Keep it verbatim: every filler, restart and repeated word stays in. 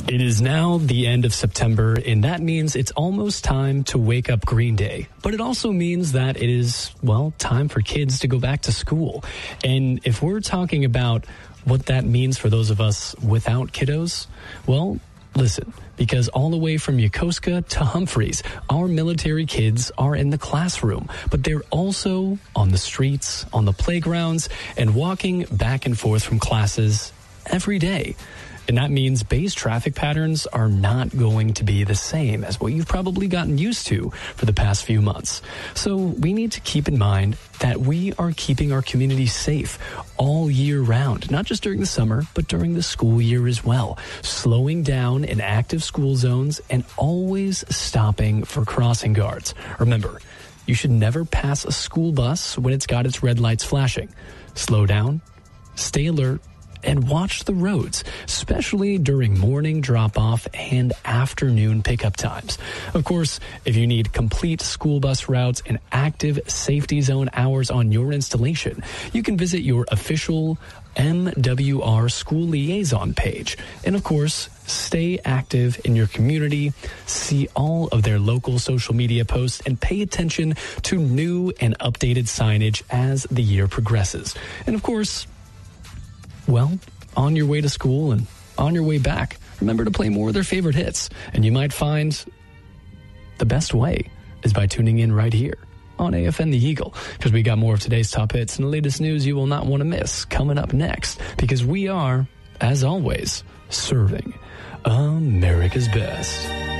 It is now the end of September, and that means it's almost time to wake up Green Day. But it also means that it is, well, time for kids to go back to school. And if we're talking about what that means for those of us without kiddos, well, listen, because all the way from Yokosuka to Humphreys, our military kids are in the classroom, but they're also on the streets, on the playgrounds, and walking back and forth from classes every day. And that means base traffic patterns are not going to be the same as what you've probably gotten used to for the past few months. So we need to keep in mind that we are keeping our community safe all year round, not just during the summer, but during the school year as well. Slowing down in active school zones and always stopping for crossing guards. Remember, you should never pass a school bus when it's got its red lights flashing. Slow down, stay alert, and watch the roads, especially during morning drop-off and afternoon pickup times. Of course, if you need complete school bus routes and active safety zone hours on your installation, you can visit your official M W R School Liaison page. And of course, stay active in your community, see all of their local social media posts, and pay attention to new and updated signage as the year progresses. And of course, well, on your way to school and on your way back, remember to play more of their favorite hits. And you might find the best way is by tuning in right here on A F N The Eagle, because we got more of today's top hits and the latest news you will not want to miss coming up next, because we are, as always, serving America's best.